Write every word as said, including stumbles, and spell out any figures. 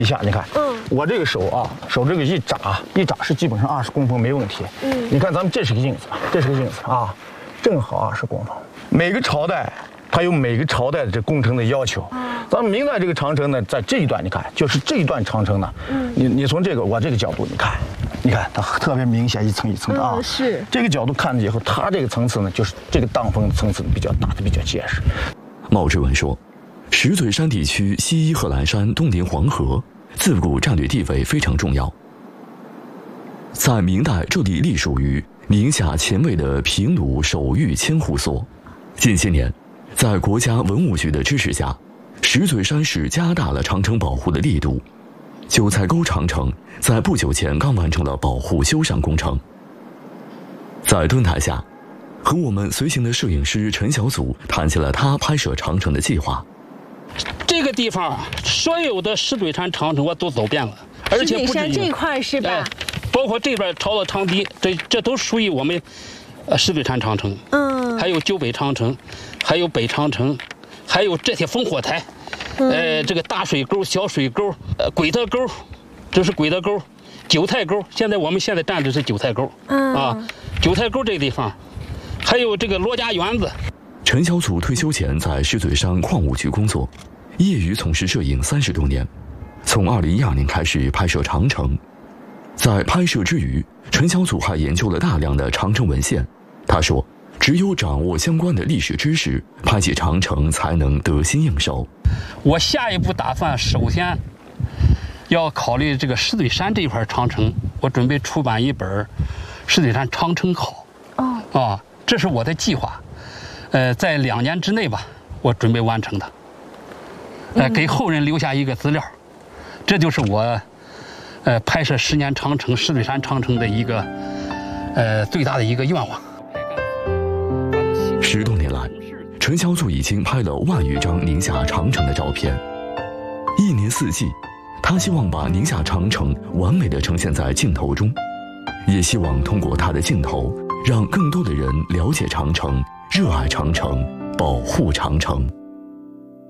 一下，你看，嗯，我这个手啊，手这个一扎，一扎是基本上二十公分没问题。嗯，你看咱们这是个镜子，这是个镜子啊，正好二十公分。每个朝代它有每个朝代的这工程的要求。咱们明代这个长城呢，在这一段你看，就是这一段长城呢，嗯，你你从这个我这个角度你看，你看它特别明显一层一层的啊， 嗯、是这个角度看了以后，它这个层次呢，就是这个荡风层次比较大的比较结实。 毛志文说，石嘴山地区西依贺兰山，东临黄河。自古战略地位非常重要。在明代，这里隶属于宁夏前卫的平鲁守御千户所。近些年，在国家文物局的支持下，石嘴山市加大了长城保护的力度。韭菜沟长城在不久前刚完成了保护修缮工程。在墩台下，和我们随行的摄影师陈小祖谈起了他拍摄长城的计划。 这个地方所有的石嘴山长城我都走遍了，而且不止这一块是吧？ 哎，包括这边朝到长堤，这这都属于我们呃石嘴山长城。嗯，还有九北长城，还有北长城，还有这些烽火台，嗯、呃，这个大水沟、小水沟，呃，鬼子沟，这是鬼子沟，韭菜沟。现在我们现在站的是韭菜沟。嗯啊，韭菜沟这个地方，还有这个罗家园子。 陈小祖退休前在石嘴山矿务局工作，业余从事摄影三十多年。从二零一二年开始拍摄长城，在拍摄之余，陈小祖还研究了大量的长城文献。他说，只有掌握相关的历史知识，拍起长城才能得心应手。 我下一步打算首先要考虑这个石嘴山这一块长城，我准备出版一本《石嘴山长城考》。哦，啊，这是我的计划。呃，在两年之内吧，我准备完成的。呃，给后人留下一个资料，这就是我，呃，拍摄十年长城石嘴山长城的一个，呃，最大的一个愿望。 十多年来，陈小祖已经拍了万余张宁夏长城的照片。一年四季，他希望把宁夏长城完美地呈现在镜头中，也希望通过他的镜头，让更多的人了解长城。热爱长城，保护长城。